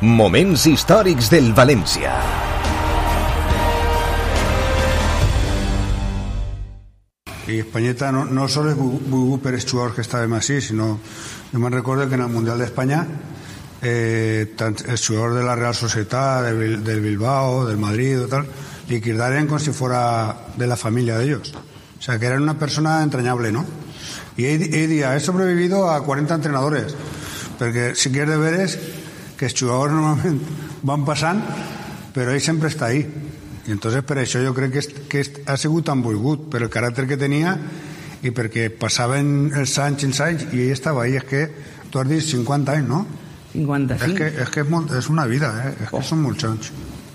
Moments històrics del València. Y Españeta no solo es Bubu Pérez jugador que estaba así, sino yo me recuerdo que en el Mundial de España el jugador de la Real Sociedad, del Bilbao, del Madrid y tal, liquidarían como si fuera de la familia de ellos. O sea, que eran una persona entrañable, ¿no? Y he sobrevivido a 40 entrenadores, porque si quieres ver es que els jugadors normalment van passant, però ell sempre està ahí. I entonces per això jo crec que ha sigut tan volgut, per el caràcter que tenia i perquè passaven els anys i ell estava ahí. És que tu has dit 50 anys, no? 55. És que és una vida, és que són molts anys.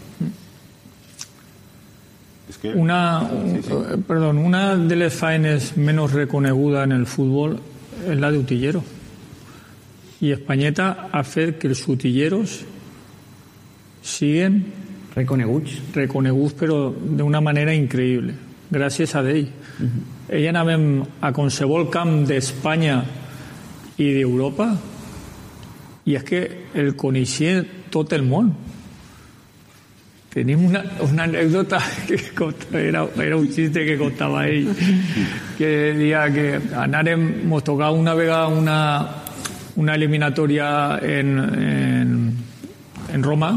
Una de les faenes menos reconeguda en el fútbol es la de utillero. Y Españeta ha fet que els utilleros siguen reconeguts, però d'una manera increïble, gràcies a ell. Ell anàvem a qualsevol camp d'Espanya i d'Europa i és que el coneixia tot el món. Tenim una anècdota que era un xiste que contava ell, que deia que mos tocava una vegada una eliminatoria en Roma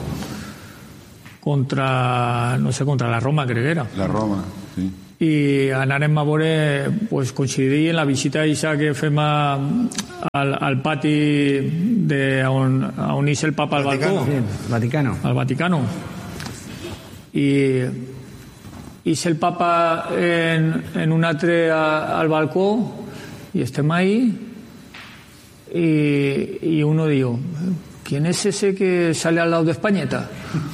contra la Roma, crec que era. La Roma, sí. I anàrem a veure, pues, coincidir en la visita que fem al pati on és el papa al balcó. Al Vaticano. I és el papa en un altre al balcó i estem ahí y uno dijo, ¿quién es ese que sale al lado de Españeta?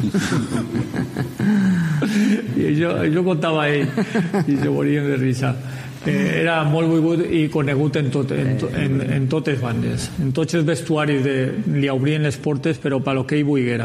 Y yo contaba ahí y se morían de risa. Era molt volgut i conegut en totes bandes. En tots els vestuaris li obrien les portes, però per lo que ell volguera.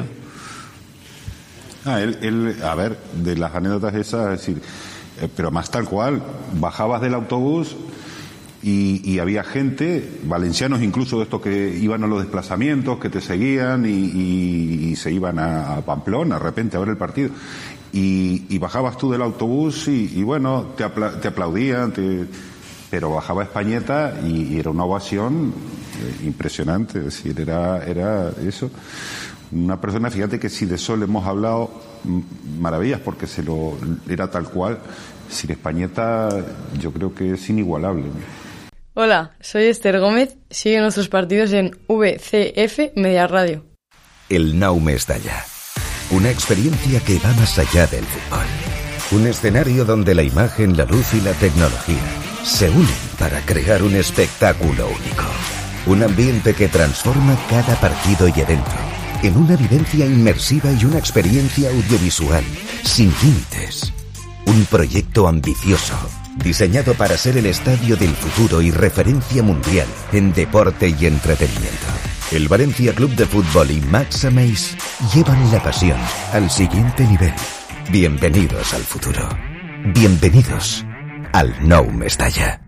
Él, a ver, de las anécdotas esas, es decir, pero más tal cual, bajabas del autobús y había gente, valencianos incluso de estos que iban a los desplazamientos, que te seguían y se iban a Pamplona de repente a ver el partido. Y bajabas tú del autobús y bueno, te aplaudían, pero bajaba Españeta y era una ovación impresionante. Es decir, era eso. Una persona, fíjate que si de Sol hemos hablado maravillas porque era tal cual. Sin Españeta yo creo que es inigualable, ¿no? Hola, soy Esther Gómez. Sigue nuestros partidos en VCF Media Radio. El Nou Mestalla. Una experiencia que va más allá del fútbol. Un escenario donde la imagen, la luz y la tecnología se unen para crear un espectáculo único. Un ambiente que transforma cada partido y evento en una vivencia inmersiva y una experiencia audiovisual sin límites. Un proyecto ambicioso, diseñado para ser el estadio del futuro y referencia mundial en deporte y entretenimiento. El Valencia Club de Fútbol y Max Ameis llevan la pasión al siguiente nivel. Bienvenidos al futuro. Bienvenidos al Nou Mestalla.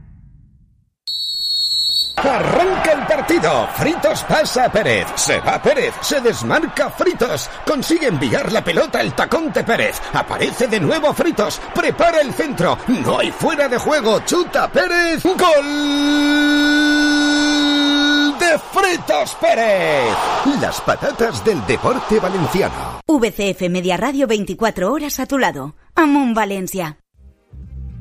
Arranca el partido. Fritos pasa a Pérez. Se va Pérez. Se desmarca Fritos. Consigue enviar la pelota al tacón de Pérez. Aparece de nuevo Fritos. Prepara el centro. No hay fuera de juego. Chuta Pérez. ¡Gol de Fritos Pérez! Las patatas del deporte valenciano. VCF Media Radio, 24 horas a tu lado. Amunt València.